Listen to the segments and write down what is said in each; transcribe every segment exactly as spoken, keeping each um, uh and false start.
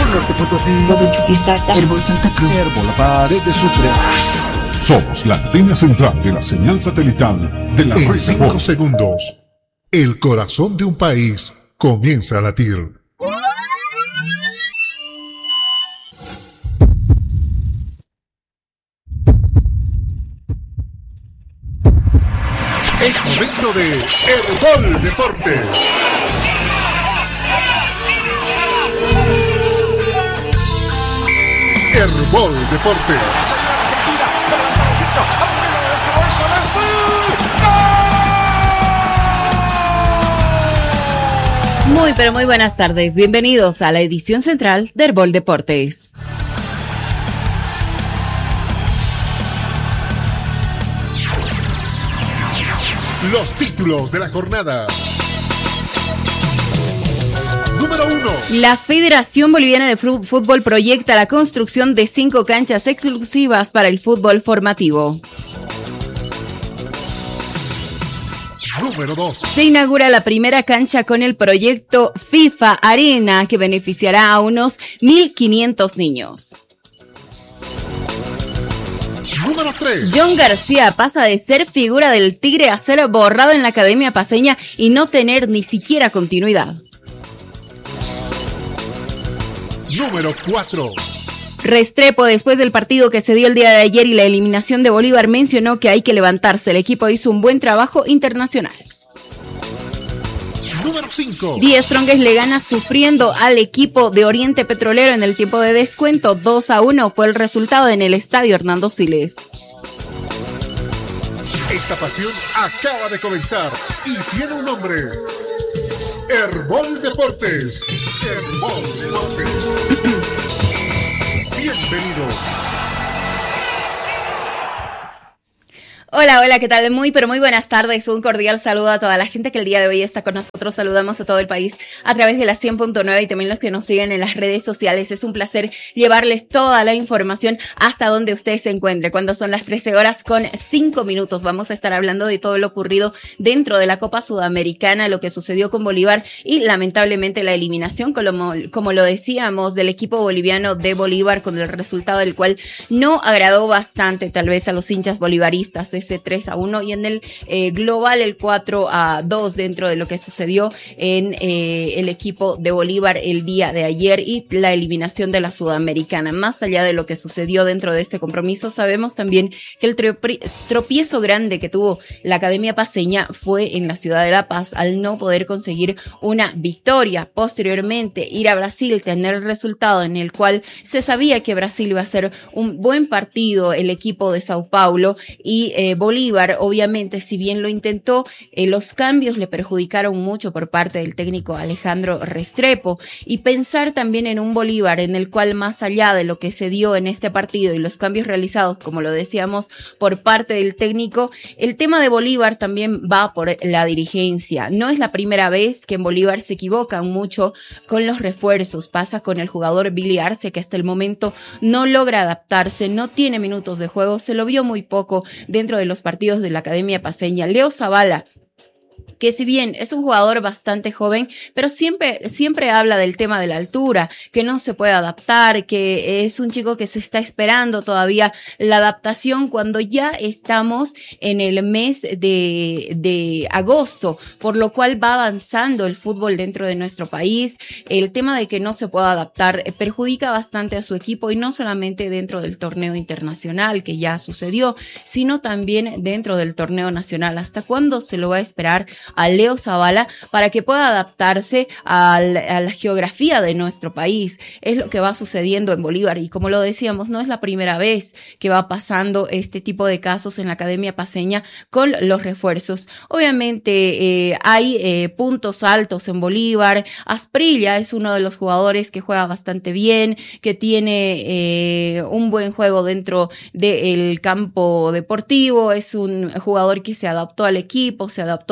Norte Potosí, Chuquisaca, Herbol Santa Cruz, Herbol La Paz, desde Sucre. Somos la antena central de la señal satelital de la En red cinco Herbol. segundos, el corazón de un país comienza a latir. Es momento de Herbol Deportes. Herbol Deportes. Muy, pero muy buenas tardes. Bienvenidos a la edición central de Herbol Deportes. Los títulos de la jornada. Número uno. La Federación Boliviana de Fútbol proyecta la construcción de cinco canchas exclusivas para el fútbol formativo. Número dos. Se inaugura la primera cancha con el proyecto FIFA Arena, que beneficiará a unos mil quinientos niños. Número tres. John García pasa de ser figura del Tigre a ser borrado en la Academia Paceña y no tener ni siquiera continuidad. Número cuatro. Restrepo, después del partido que se dio el día de ayer y la eliminación de Bolívar, mencionó que hay que levantarse. El equipo hizo un buen trabajo internacional. Número cinco. Die Strongest le gana sufriendo al equipo de Oriente Petrolero en el tiempo de descuento. dos a uno fue el resultado en el estadio Hernando Siles. Esta pasión acaba de comenzar y tiene un nombre. Herbol Deportes. Herbol Deportes. Bienvenido. Hola, hola, ¿qué tal? Muy, pero muy buenas tardes. Un cordial saludo a toda la gente que el día de hoy está con nosotros. Saludamos a todo el país a través de la cien punto nueve y también los que nos siguen en las redes sociales. Es un placer llevarles toda la información hasta donde usted se encuentre. Cuando son las trece horas con cinco minutos, vamos a estar hablando de todo lo ocurrido dentro de la Copa Sudamericana, lo que sucedió con Bolívar y lamentablemente la eliminación, como, como lo decíamos, del equipo boliviano de Bolívar, con el resultado del cual no agradó bastante tal vez a los hinchas bolivaristas. Ese tres a uno y en el eh, global el cuatro a dos dentro de lo que sucedió en eh, el equipo de Bolívar el día de ayer y la eliminación de la Sudamericana. Más allá de lo que sucedió dentro de este compromiso, sabemos también que el tropiezo grande que tuvo la Academia Paceña fue en la ciudad de La Paz al no poder conseguir una victoria. Posteriormente ir a Brasil, tener el resultado en el cual se sabía que Brasil iba a ser un buen partido, el equipo de Sao Paulo, y eh, Bolívar, obviamente, si bien lo intentó, eh, los cambios le perjudicaron mucho por parte del técnico Alejandro Restrepo. Y pensar también en un Bolívar en el cual, más allá de lo que se dio en este partido y los cambios realizados, como lo decíamos, por parte del técnico, el tema de Bolívar también va por la dirigencia. No es la primera vez que en Bolívar se equivocan mucho con los refuerzos. Pasa con el jugador Billy Arce, que hasta el momento no logra adaptarse, no tiene minutos de juego, se lo vio muy poco dentro de los partidos de la Academia Paceña. Leo Zavala, que si bien es un jugador bastante joven, pero siempre, siempre habla del tema de la altura, que no se puede adaptar, que es un chico que se está esperando todavía la adaptación cuando ya estamos en el mes de, de agosto, por lo cual va avanzando el fútbol dentro de nuestro país. El tema de que no se pueda adaptar perjudica bastante a su equipo y no solamente dentro del torneo internacional que ya sucedió, sino también dentro del torneo nacional. ¿Hasta cuándo se lo va a esperar a Leo Zavala para que pueda adaptarse a la, a la geografía de nuestro país? Es lo que va sucediendo en Bolívar y, como lo decíamos, no es la primera vez que va pasando este tipo de casos en la Academia Paceña con los refuerzos. Obviamente eh, hay eh, puntos altos en Bolívar. Asprilla es uno de los jugadores que juega bastante bien, que tiene eh, un buen juego dentro del campo deportivo, es un jugador que se adaptó al equipo, se adaptó también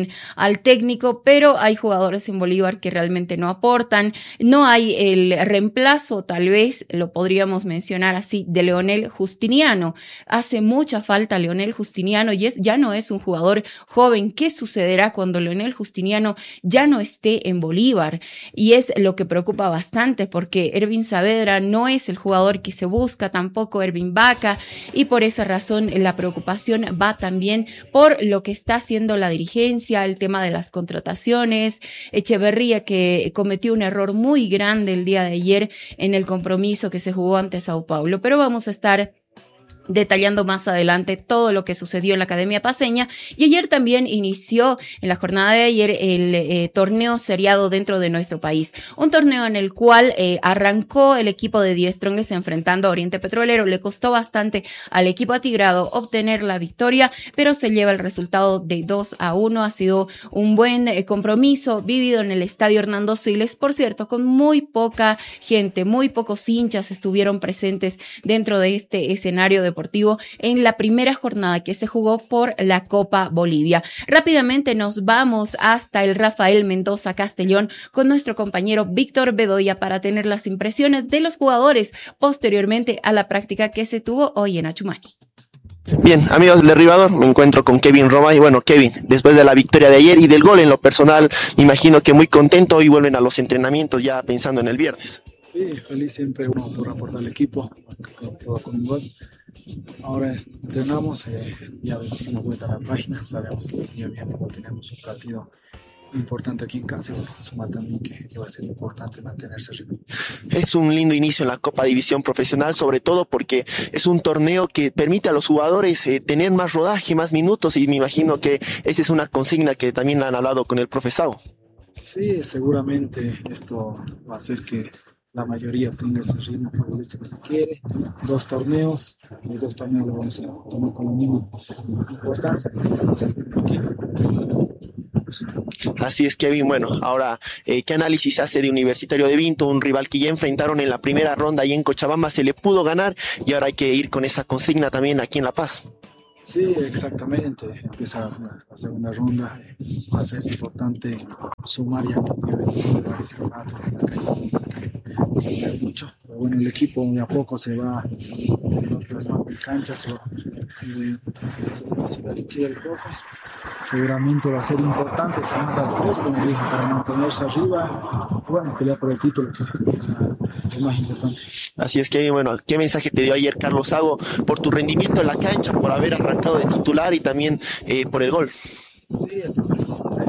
también al técnico, pero hay jugadores en Bolívar que realmente no aportan. No hay el reemplazo, tal vez lo podríamos mencionar así, de Leonel Justiniano. Hace mucha falta Leonel Justiniano y es, ya no es un jugador joven. ¿Qué sucederá cuando Leonel Justiniano ya no esté en Bolívar? Y es lo que preocupa bastante, porque Ervin Saavedra no es el jugador que se busca, tampoco Ervin Vaca, y por esa razón la preocupación va también por lo que está haciendo la dirigencia, el tema de las contrataciones. Echeverría, que cometió un error muy grande el día de ayer en el compromiso que se jugó ante Sao Paulo, pero vamos a estar detallando más adelante todo lo que sucedió en la Academia Paceña. Y ayer también inició, en la jornada de ayer, el eh, torneo seriado dentro de nuestro país. Un torneo en el cual eh, arrancó el equipo de Die Strongest enfrentando a Oriente Petrolero. Le costó bastante al equipo atigrado obtener la victoria, pero se lleva el resultado de dos a uno. Ha sido un buen eh, compromiso vivido en el estadio Hernando Siles, por cierto, con muy poca gente, muy pocos hinchas estuvieron presentes dentro de este escenario de deportivo en la primera jornada que se jugó por la Copa Bolivia. Rápidamente nos vamos hasta el Rafael Mendoza Castellón con nuestro compañero Víctor Bedoya para tener las impresiones de los jugadores posteriormente a la práctica que se tuvo hoy en Achumani. Bien, amigos del derribador, me encuentro con Kevin Roma y bueno, Kevin, después de la victoria de ayer y del gol en lo personal, me imagino que muy contento y vuelven a los entrenamientos ya pensando en el viernes. Sí, feliz siempre uno por aportar al equipo, todo con un gol. Ahora entrenamos, eh, ya dimos vuelta a la página, sabemos que el día viernes tenemos un partido importante aquí en casa, bueno, sumar también que, que va a ser importante mantenerse arriba. Es un lindo inicio en la Copa División Profesional, sobre todo porque es un torneo que permite a los jugadores eh, tener más rodaje, más minutos, y me imagino que esa es una consigna que también han hablado con el profesor. Sí, seguramente esto va a hacer que la mayoría tenga ese ritmo futbolístico que quiere. Dos torneos, los dos torneos los vamos a tomar con la misma importancia. Así es, Kevin. Bueno, ahora, eh, ¿qué análisis se hace de Universitario de Vinto? Un rival que ya enfrentaron en la primera ronda y en Cochabamba se le pudo ganar y ahora hay que ir con esa consigna también aquí en La Paz. Sí, exactamente. Empieza la, la segunda ronda. Va a ser importante sumar ya que venimos de varios empates en la calle. Que hay mucho. Pero bueno, el equipo de a poco se va, se va plasmando en cancha, se va eh, la capacidad que quiere el profe. Seguramente va a ser importante sumar a tres, como dije, para mantenerse arriba. Bueno, pelear por el título, que es lo más importante. Así es, que bueno, ¿qué mensaje te dio ayer Carlos Sago por tu rendimiento en la cancha, por haber arrancado de titular y también eh, por el gol? Sí, el profe siempre,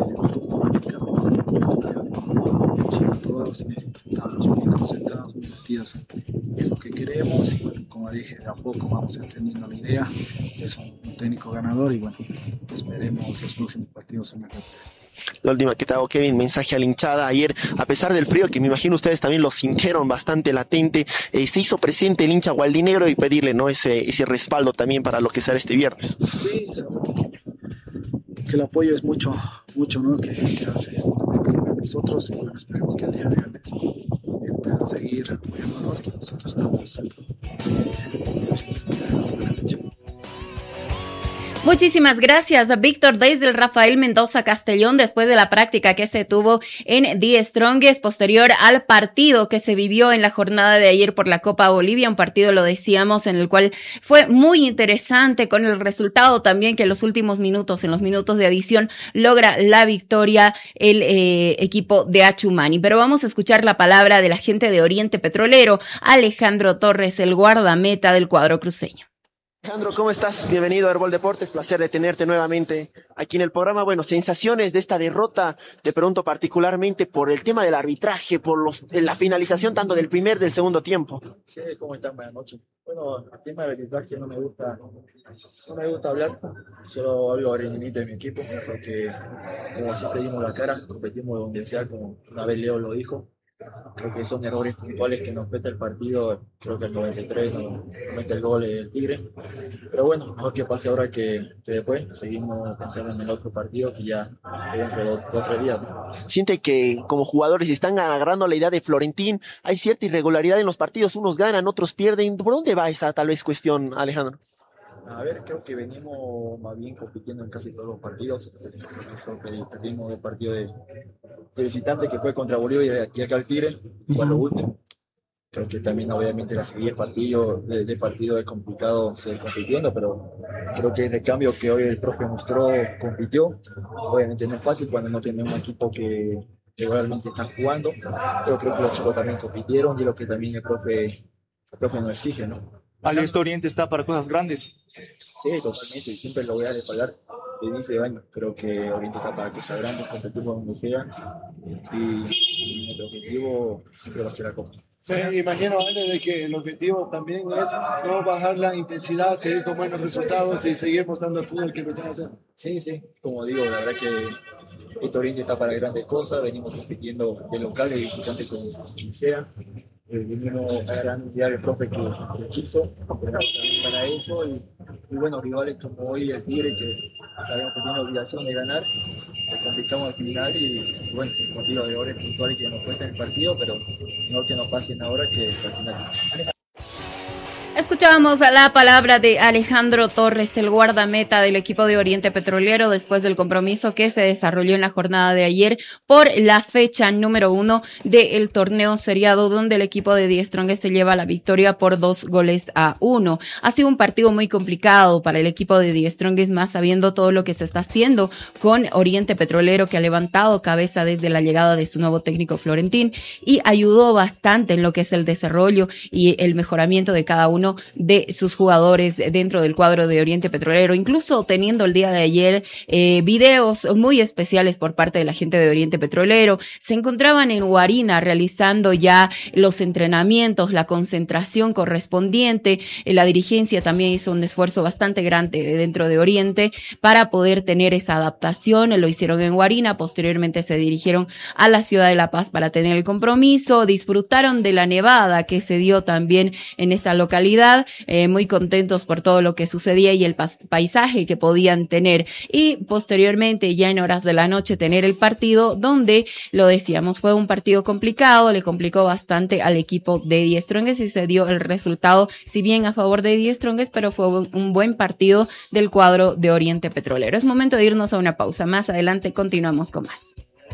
todos estamos muy concentrados, muy metidos en, en lo que queremos y bueno, como dije, de a poco vamos entendiendo la idea. Es un, un técnico ganador y bueno, esperemos los próximos partidos son mejores. La última que te hago, Kevin, mensaje a la hinchada. Ayer, a pesar del frío, que me imagino ustedes también lo sintieron bastante latente, eh, se hizo presente el hincha gualdinegro y pedirle, ¿no?, ese, ese respaldo también para lo que será este viernes. Sí, que, que el apoyo es mucho, mucho, ¿no?, que, que hace es fundamental para nosotros y bueno, esperemos que el día viernes eh, puedan seguir apoyándonos, que nosotros estamos eh, dispuestos a la lucha. Muchísimas gracias, Víctor, desde el Rafael Mendoza Castellón, después de la práctica que se tuvo en Die Strongest, posterior al partido que se vivió en la jornada de ayer por la Copa Bolivia, un partido, lo decíamos, en el cual fue muy interesante, con el resultado también que en los últimos minutos, en los minutos de adición, logra la victoria el eh, equipo de Achumani. Pero vamos a escuchar la palabra del agente de Oriente Petrolero, Alejandro Torres, el guardameta del cuadro cruceño. Alejandro, ¿cómo estás? Bienvenido a Herbol Deportes, placer de tenerte nuevamente aquí en el programa. Bueno, sensaciones de esta derrota, te pregunto particularmente por el tema del arbitraje, por los, la finalización tanto del primer del segundo tiempo. Sí, ¿cómo están? Buenas noches. Bueno, el tema del arbitraje no me gusta, no me gusta hablar, solo hablo a rendimiento de mi equipo, porque como siempre dimos la cara, competimos donde sea, como una vez Leo lo dijo. Creo que son errores puntuales que nos cuesta el partido. Creo que el noventa y tres no, no mete el gol el Tigre, pero bueno, mejor que pase ahora que, que después. Seguimos pensando en el otro partido que ya dentro de cuatro días, ¿no? Siente que como jugadores están agarrando la idea de Florentín, hay cierta irregularidad en los partidos, unos ganan, otros pierden. ¿Por dónde va esa tal vez cuestión, Alejandro? A ver, creo que venimos más bien compitiendo en casi todos los partidos. Eso que perdimos el partido de, de visitante que fue contra Bolivia y acá al Tigre, fue lo último. Creo que también obviamente la serie de partido, de, de partido es complicado seguir compitiendo, pero creo que ese cambio que hoy el profe mostró, compitió. Obviamente no es fácil cuando no tenemos un equipo que, que realmente está jugando, pero creo que los chicos también compitieron y lo que también el profe, el profe nos exige, ¿no? Alianza Oriente está para cosas grandes. Sí, totalmente, y siempre lo voy a respaldar. De inicio de año, creo que Oriente está para cosas grandes, competimos donde sea, y, y nuestro objetivo siempre va a ser la Copa. Sí, imagino, Ale, de que el objetivo también es no bajar la intensidad, seguir con buenos resultados y seguir mostrando el fútbol que nos están haciendo. Sí, sí, como digo, la verdad que este Oriente está para grandes cosas, venimos compitiendo de local y visitante con quien sea. Eh, venimos a anunciar el profe que, que quiso, pero también para eso, y, y bueno, rivales como hoy el Tigre, que sabemos que tiene obligación de ganar, le complicamos al final y bueno, el motivo de ahora es puntual y que nos cuesta el partido, pero no que nos pasen ahora que al final. Escuchábamos la palabra de Alejandro Torres, el guardameta del equipo de Oriente Petrolero, después del compromiso que se desarrolló en la jornada de ayer por la fecha número uno del torneo seriado, donde el equipo de Die Strongest se lleva la victoria por dos goles a uno. Ha sido un partido muy complicado para el equipo de Die Strongest, más sabiendo todo lo que se está haciendo con Oriente Petrolero, que ha levantado cabeza desde la llegada de su nuevo técnico Florentín y ayudó bastante en lo que es el desarrollo y el mejoramiento de cada uno de sus jugadores dentro del cuadro de Oriente Petrolero, incluso teniendo el día de ayer eh, videos muy especiales por parte de la gente de Oriente Petrolero. Se encontraban en Guarina realizando ya los entrenamientos, la concentración correspondiente. Eh, la dirigencia también hizo un esfuerzo bastante grande dentro de Oriente para poder tener esa adaptación. Lo hicieron en Guarina, posteriormente se dirigieron a la ciudad de La Paz para tener el compromiso. Disfrutaron de la nevada que se dio también en esa localidad. Eh, muy contentos por todo lo que sucedía y el pas- paisaje que podían tener, y posteriormente ya en horas de la noche tener el partido, donde lo decíamos, fue un partido complicado, le complicó bastante al equipo de Die Strongest y se dio el resultado, si bien a favor de Die Strongest, pero fue un, un buen partido del cuadro de Oriente Petrolero. Es momento de irnos a una pausa, más adelante continuamos con más.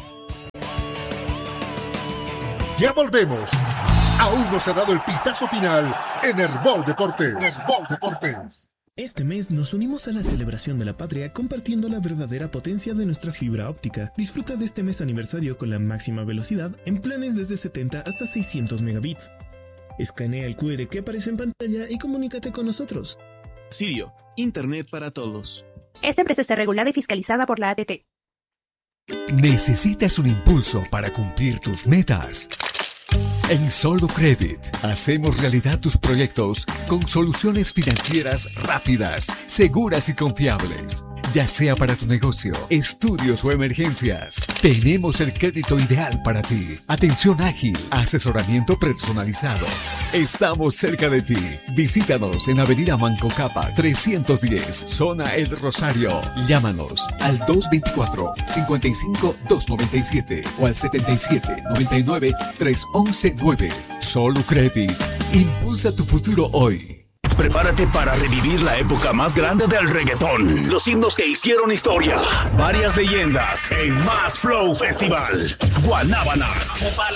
Ya volvemos. Aún no se ha dado el pitazo final en Herbol Deportes. Herbol Deportes. Este mes nos unimos a la celebración de la patria compartiendo la verdadera potencia de nuestra fibra óptica. Disfruta de este mes aniversario con la máxima velocidad en planes desde setenta hasta seiscientos megabits. Escanea el cu erre que aparece en pantalla y comunícate con nosotros. Sirio, Internet para todos. Esta empresa está regulada y fiscalizada por la A T T. ¿Necesitas un impulso para cumplir tus metas? En Solo Credit hacemos realidad tus proyectos con soluciones financieras rápidas, seguras y confiables. Ya sea para tu negocio, estudios o emergencias, tenemos el crédito ideal para ti. Atención ágil, asesoramiento personalizado. Estamos cerca de ti. Visítanos en Avenida Manco Capa trescientos diez, Zona El Rosario. Llámanos al dos veinticuatro, cincuenta y cinco, doscientos noventa y siete o al setenta y siete, noventa y nueve, trescientos once nueve. Solo Credit. Impulsa tu futuro hoy. Prepárate para revivir la época más grande del reggaetón. Los himnos que hicieron historia. Varias leyendas en Más Flow Festival. Guanábanas.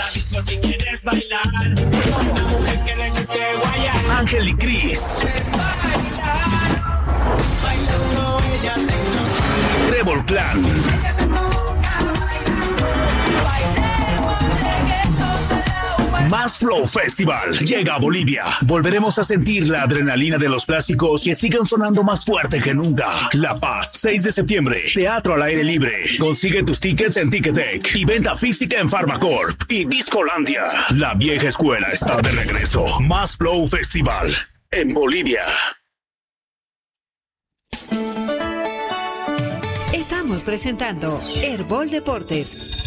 Ángel y Cris. Trevor Clan. Más Flow Festival llega a Bolivia. Volveremos a sentir la adrenalina de los clásicos que sigan sonando más fuerte que nunca. La Paz, seis de septiembre. Teatro al aire libre. Consigue tus tickets en Ticketek y venta física en Pharmacorp y Discolandia. La vieja escuela está de regreso. Más Flow Festival en Bolivia. Estamos presentando Herbol Deportes.